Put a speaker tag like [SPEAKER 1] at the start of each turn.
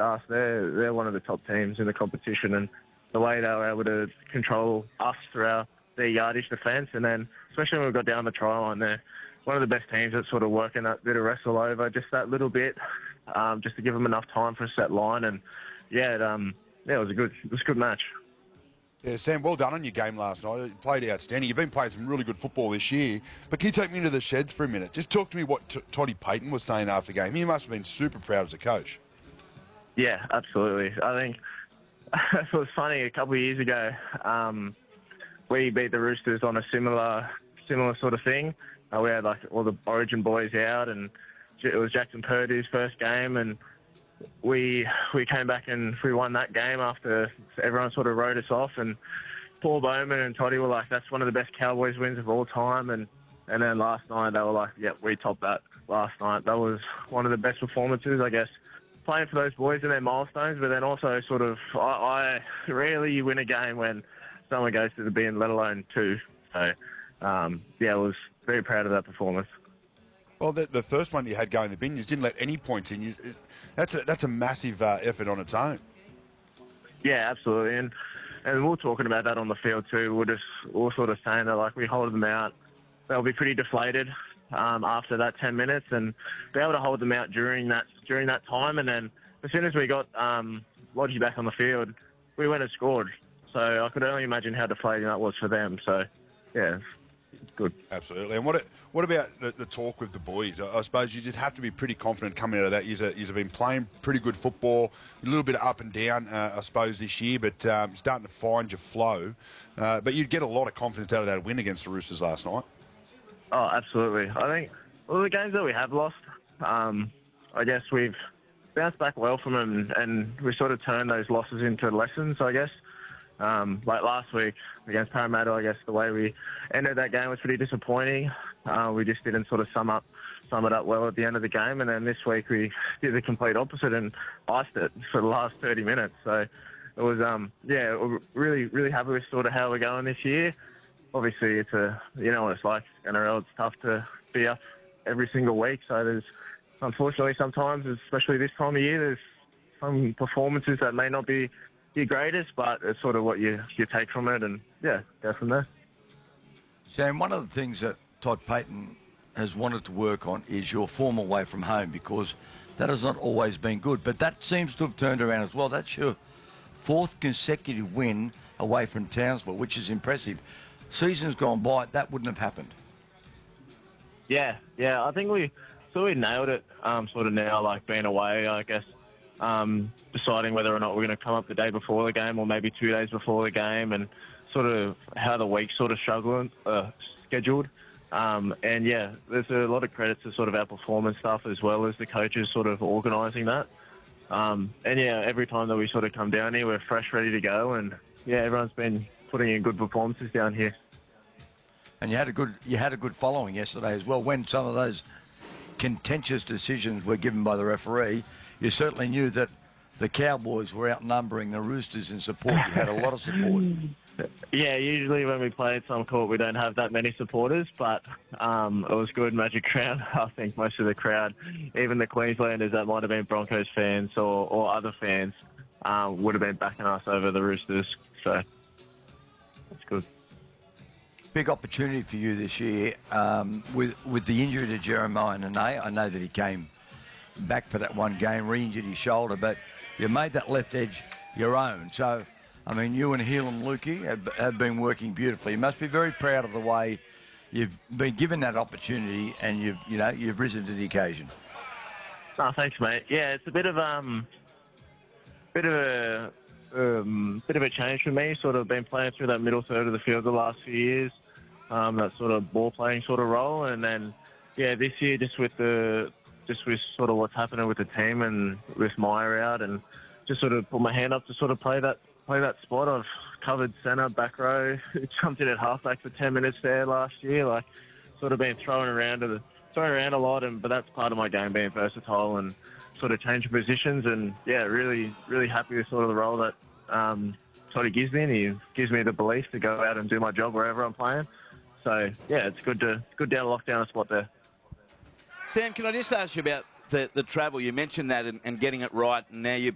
[SPEAKER 1] us. They're one of the top teams in the competition, and the way they were able to control us through their yardage defence, and then especially when we got down the try line, they're one of the best teams at sort of working that bit of wrestle over, just that little bit, just to give them enough time for a set line. And it was a good match.
[SPEAKER 2] Yeah, Sam, well done on your game last night. You played outstanding. You've been playing some really good football this year. But can you take me into the sheds for a minute? Just talk to me what Toddy Payten was saying after the game. He must have been super proud as a coach.
[SPEAKER 1] Yeah, absolutely. I think it was funny. A couple of years ago, we beat the Roosters on a similar sort of thing. We had like all the Origin boys out, and it was Jackson Purdue's first game, and we came back and we won that game after everyone sort of wrote us off. And Paul Bowman and Toddy were like, that's one of the best Cowboys wins of all time. And then last night they were like, yep, we topped that last night. That was one of the best performances, I guess, playing for those boys and their milestones. But then also sort of, I rarely win a game when someone goes to the bin, let alone two. So, I was very proud of that performance.
[SPEAKER 2] Well, the first one you had going in the bin, you didn't let any points in. That's a massive effort on its own.
[SPEAKER 1] Yeah, absolutely. And we were talking about that on the field too. We're sort of saying that like we hold them out, they'll be pretty deflated after that 10 minutes, and be able to hold them out during that time. And then as soon as we got Lodgy back on the field, we went and scored. So I could only imagine how deflating that was for them. So yeah. Good.
[SPEAKER 2] Absolutely. And what about the talk with the boys? I suppose you did have to be pretty confident coming out of that. You've been playing pretty good football, a little bit up and down, I suppose, this year, but starting to find your flow. But you'd get a lot of confidence out of that win against the Roosters last night.
[SPEAKER 1] Oh, absolutely. I think all the games that we have lost, I guess we've bounced back well from them, and we sort of turned those losses into lessons, I guess. Like last week against Parramatta, I guess the way we ended that game was pretty disappointing. We just didn't sort of sum it up well at the end of the game. And then this week we did the complete opposite and iced it for the last 30 minutes. So it was, we're really, really happy with sort of how we're going this year. Obviously, it's you know what it's like, NRL, it's tough to be up every single week. So there's, unfortunately, sometimes, especially this time of year, there's some performances that may not be your greatest, but it's sort of what you take from it, and go from there.
[SPEAKER 3] Sam, one of the things that Todd Payten has wanted to work on is your form away from home, because that has not always been good, but that seems to have turned around as well. That's your fourth consecutive win away from Townsville, which is impressive. Seasons gone by, that wouldn't have happened.
[SPEAKER 1] Yeah, I think we nailed it sort of now, like being away, I guess. Deciding whether or not we're going to come up the day before the game or maybe 2 days before the game, and sort of how the week's sort of scheduled. There's a lot of credit to sort of our performance stuff as well as the coaches sort of organising that. Every time that we sort of come down here, we're fresh, ready to go, and everyone's been putting in good performances down here.
[SPEAKER 3] And you had a good following yesterday as well. When some of those contentious decisions were given by the referee, you certainly knew that the Cowboys were outnumbering the Roosters in support. You had a lot of support.
[SPEAKER 1] Yeah, usually when we play at some court, we don't have that many supporters, but it was good, Magic Crown. I think most of the crowd, even the Queenslanders that might have been Broncos fans or other fans, would have been backing us over the Roosters. So that's good.
[SPEAKER 3] Big opportunity for you this year with the injury to Jeremiah Nene. I know that he came back for that one game, re-injured his shoulder, but you made that left edge your own. So, I mean, you and Helam Lukey have been working beautifully. You must be very proud of the way you've been given that opportunity, and you've risen to the occasion.
[SPEAKER 1] Oh, thanks, mate. Yeah, it's a bit of a change for me. Sort of been playing through that middle third of the field the last few years, that sort of ball playing sort of role, and then this year just with sort of what's happening with the team and with Meyer out, and just sort of put my hand up to sort of play that spot. I've covered centre, back row, jumped in at halfback for 10 minutes there last year. Like, sort of been thrown around a lot, but that's part of my game, being versatile and sort of changing positions. And really, really happy with sort of the role that sort of gives me, and he gives me the belief to go out and do my job wherever I'm playing. So it's good to lock down a spot there.
[SPEAKER 4] Sam, can I just ask you about the travel? You mentioned that and getting it right, and now you're